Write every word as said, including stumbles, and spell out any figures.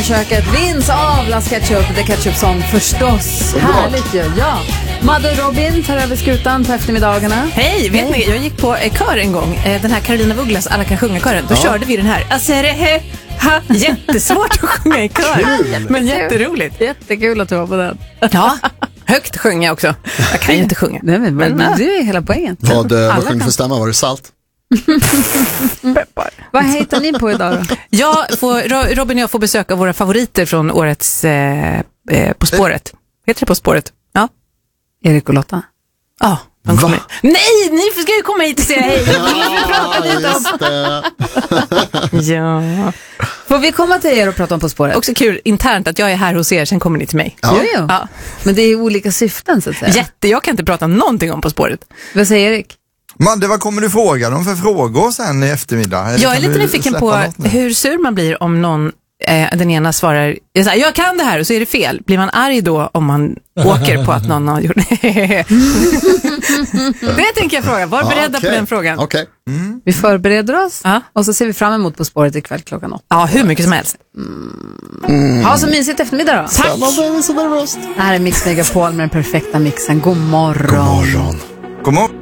köket vinns av Las Ketchup, The Ketchup Song förstås. Härligt ju, ja. Madde och Robin tar över skutan på eftermiddagarna. Hej, vet Hej. ni, jag gick på kör en gång, den här Carolina Vugglas Alla kan sjunga-kören. Då ja. körde vi den här. Alltså är det he, ha, jättesvårt att sjunga i kör, men jätteroligt. Jättekul att du var på den. Ja, högt sjunga också. Jag kan ju inte sjunga. Nej, men, men, men det är hela poängen. Vad, vad sjöng för stämma? Var det salt? Peppar. Vad hittar ni på idag då? Ja, får, Robin och jag får besöka våra favoriter från årets eh, eh, På spåret. Heter det På spåret? Ja. Erik och Lotta. Ja. De kommer. Nej, ni ska ju komma hit och säga hej. Ja, ja. Får vi komma till er och prata om På spåret? Också kul internt att jag är här hos er, sen kommer ni till mig. Ja. Jo, jo. Ja. Men det är olika syften så att säga. Jätte, jag kan inte prata någonting om På spåret. Vad säger Erik? Madde, vad kommer du fråga dem för frågor sen i eftermiddag? Eller jag är lite nyfiken på hur sur man blir om någon, eh, den ena svarar jag, säger, jag kan det här och så är det fel. Blir man arg då om man åker på att någon har gjort det? Det tänker jag fråga. Var beredda okay. på den frågan. Okay. Mm. Vi förbereder oss ja. och så ser vi fram emot På spåret ikväll klockan åtta. Ja, hur mycket som helst. Mm. Ha så mysigt eftermiddag då. Tack. Så nervöst. Det här är Mix Megapol med den perfekta mixen. God morgon. God morgon. God morgon.